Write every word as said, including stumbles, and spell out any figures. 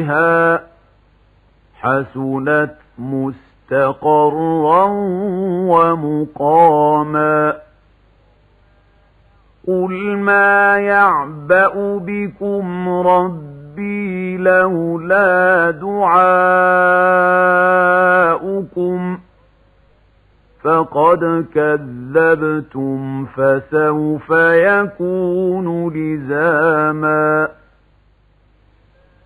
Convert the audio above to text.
بها حسنت مستقرا ومقاما قل ما يعبأ بكم ربي لولا دعاؤكم فقد كذبتم فسوف يكون لزاما